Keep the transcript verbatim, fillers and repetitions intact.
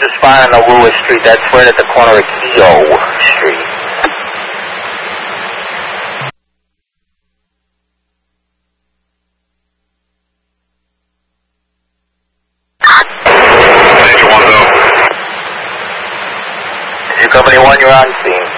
is fire on the Lewis Street. That's right at the corner of Keogh Street. Company one, you're on scene.